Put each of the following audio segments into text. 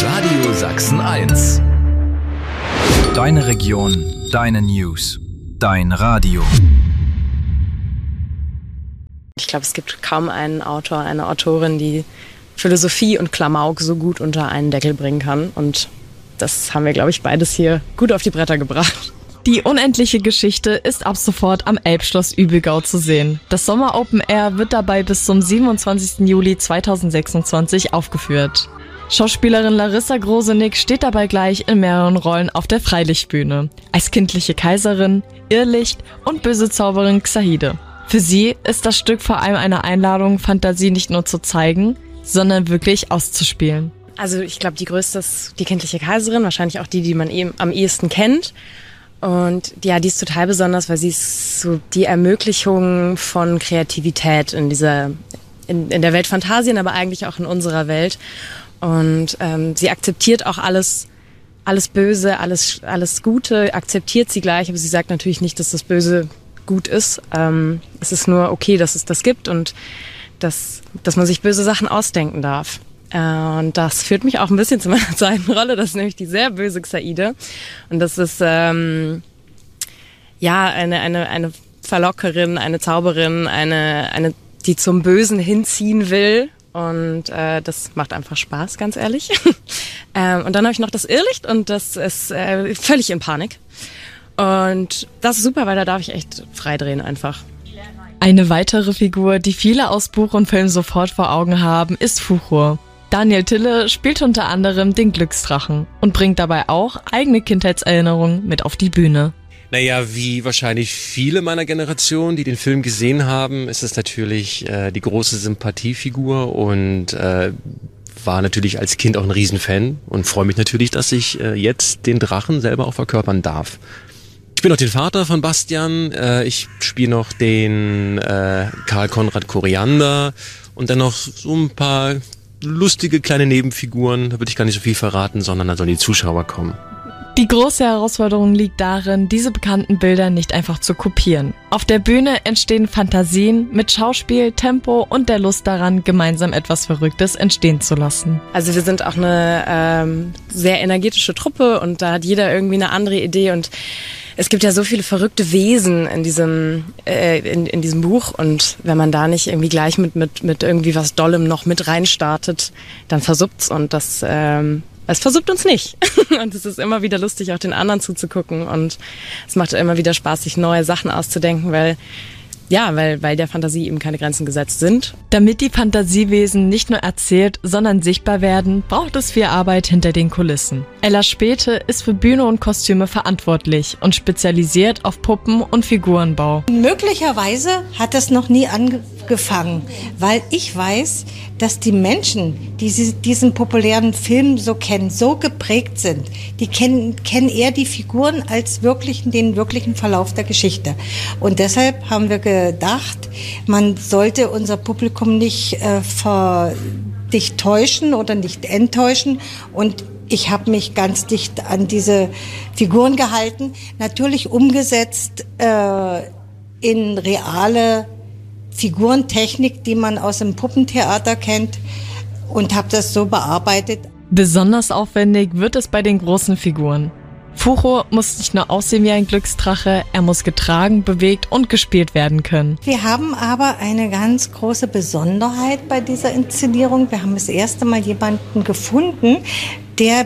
Radio Sachsen 1. Deine Region, deine News, dein Radio. Ich glaube, es gibt kaum einen Autor, eine Autorin, die Philosophie und Klamauk so gut unter einen Deckel bringen kann. Und das haben wir, glaube ich, beides hier gut auf die Bretter gebracht. Die unendliche Geschichte ist ab sofort am Elbschloss Übelgau zu sehen. Das Sommer Open Air wird dabei bis zum 27. Juli 2026 aufgeführt. Schauspielerin Larissa Grosenick steht dabei gleich in mehreren Rollen auf der Freilichtbühne. Als kindliche Kaiserin, Irrlicht und böse Zauberin Xahide. Für sie ist das Stück vor allem eine Einladung, Fantasie nicht nur zu zeigen, sondern wirklich auszuspielen. Also ich glaube, die größte ist die kindliche Kaiserin, wahrscheinlich auch die man eben am ehesten kennt. Und ja, die ist total besonders, weil sie ist so die Ermöglichung von Kreativität in der Welt Phantasien, aber eigentlich auch in unserer Welt. Und sie akzeptiert auch alles Böse, alles Gute, akzeptiert sie gleich, aber sie sagt natürlich nicht, dass das Böse gut ist. Es ist nur okay, dass es das gibt und dass man sich böse Sachen ausdenken darf. Und das führt mich auch ein bisschen zu meiner zweiten Rolle, das ist nämlich die sehr böse Xahide. Und das ist eine Verlockerin, eine Zauberin, eine die zum Bösen hinziehen will. Und das macht einfach Spaß, ganz ehrlich. Und dann habe ich noch das Irrlicht und das ist völlig in Panik. Und das ist super, weil da darf ich echt frei drehen einfach. Eine weitere Figur, die viele aus Buch und Film sofort vor Augen haben, ist Fuchur. Daniel Tille spielt unter anderem den Glücksdrachen und bringt dabei auch eigene Kindheitserinnerungen mit auf die Bühne. Naja, wie wahrscheinlich viele meiner Generation, die den Film gesehen haben, ist es natürlich die große Sympathiefigur und war natürlich als Kind auch ein Riesenfan und freue mich natürlich, dass ich jetzt den Drachen selber auch verkörpern darf. Ich bin noch den Vater von Bastian, ich spiele noch den Karl Konrad Koriander und dann noch so ein paar lustige kleine Nebenfiguren. Da würde ich gar nicht so viel verraten, sondern dann sollen die Zuschauer kommen. Die große Herausforderung liegt darin, diese bekannten Bilder nicht einfach zu kopieren. Auf der Bühne entstehen Fantasien mit Schauspiel, Tempo und der Lust daran, gemeinsam etwas Verrücktes entstehen zu lassen. Also wir sind auch eine sehr energetische Truppe und da hat jeder irgendwie eine andere Idee und es gibt ja so viele verrückte Wesen in diesem Buch und wenn man da nicht irgendwie gleich mit irgendwie was Dollem noch mit reinstartet, dann versuppt's und es versuppt uns nicht. Und es ist immer wieder lustig, auch den anderen zuzugucken und es macht immer wieder Spaß, sich neue Sachen auszudenken, weil der Fantasie eben keine Grenzen gesetzt sind. Damit die Fantasiewesen nicht nur erzählt, sondern sichtbar werden, braucht es viel Arbeit hinter den Kulissen. Ella Späte ist für Bühne und Kostüme verantwortlich und spezialisiert auf Puppen- und Figurenbau. Möglicherweise hat das noch nie angefangen, weil ich weiß, dass die Menschen, die diesen populären Film so kennen, so geprägt sind. Die kennen eher die Figuren als den wirklichen Verlauf der Geschichte. Und deshalb haben wir gedacht, man sollte unser Publikum nicht täuschen oder nicht enttäuschen. Und ich habe mich ganz dicht an diese Figuren gehalten. Natürlich umgesetzt in reale Figurentechnik, die man aus dem Puppentheater kennt und habe das so bearbeitet. Besonders aufwendig wird es bei den großen Figuren. Fuchur muss nicht nur aussehen wie ein Glücksdrache, er muss getragen, bewegt und gespielt werden können. Wir haben aber eine ganz große Besonderheit bei dieser Inszenierung. Wir haben das erste Mal jemanden gefunden, der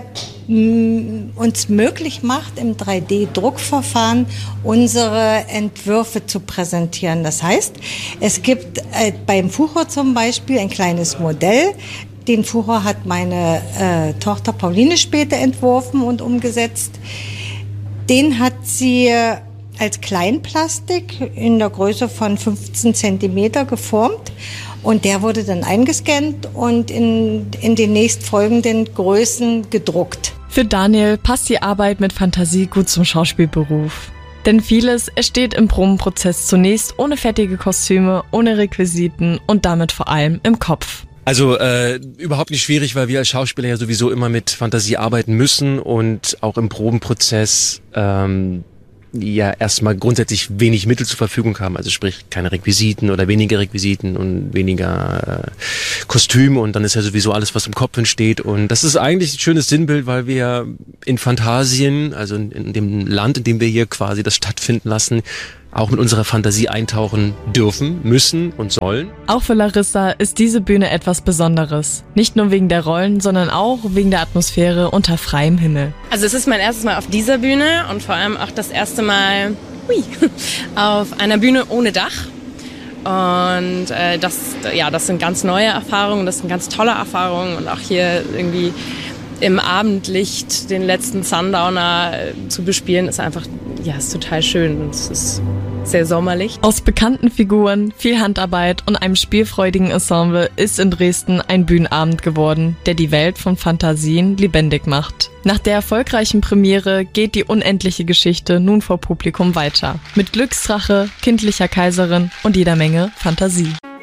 uns möglich macht, im 3D-Druckverfahren unsere Entwürfe zu präsentieren. Das heißt, es gibt beim Fuchur zum Beispiel ein kleines Modell. Den Fuchur hat meine Tochter Pauline Späte entworfen und umgesetzt. Den hat sie als Kleinplastik in der Größe von 15 Zentimeter geformt. Und der wurde dann eingescannt und in den nächstfolgenden Größen gedruckt. Für Daniel passt die Arbeit mit Fantasie gut zum Schauspielberuf. Denn vieles entsteht im Probenprozess zunächst ohne fertige Kostüme, ohne Requisiten und damit vor allem im Kopf. Also überhaupt nicht schwierig, weil wir als Schauspieler ja sowieso immer mit Fantasie arbeiten müssen und auch im Probenprozess ja erstmal grundsätzlich wenig Mittel zur Verfügung haben, also sprich keine Requisiten oder weniger Requisiten und weniger Kostüme, und dann ist ja sowieso alles, was im Kopf entsteht, und das ist eigentlich ein schönes Sinnbild, weil wir in Phantasien, also in dem Land, in dem wir hier quasi das stattfinden lassen, auch mit unserer Fantasie eintauchen dürfen, müssen und sollen. Auch für Larissa ist diese Bühne etwas Besonderes. Nicht nur wegen der Rollen, sondern auch wegen der Atmosphäre unter freiem Himmel. Also es ist mein erstes Mal auf dieser Bühne und vor allem auch das erste Mal auf einer Bühne ohne Dach. Und das sind ganz neue Erfahrungen, das sind ganz tolle Erfahrungen, und auch hier irgendwie im Abendlicht den letzten Sundowner zu bespielen, ist einfach, ist total schön, und es ist sehr sommerlich. Aus bekannten Figuren, viel Handarbeit und einem spielfreudigen Ensemble ist in Dresden ein Bühnenabend geworden, der die Welt von Fantasien lebendig macht. Nach der erfolgreichen Premiere geht die unendliche Geschichte nun vor Publikum weiter. Mit Glücksdrache, kindlicher Kaiserin und jeder Menge Fantasie.